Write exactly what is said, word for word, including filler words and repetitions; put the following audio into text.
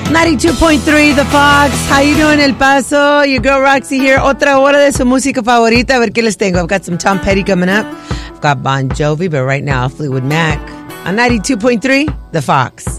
ninety-two point three The Fox. How you doing, El Paso? Your girl Roxy here. Otra hora de su música favorita. A ver qué les tengo. I've got some Tom Petty coming up. I've got Bon Jovi, but right now Fleetwood Mac on ninety-two point three The Fox.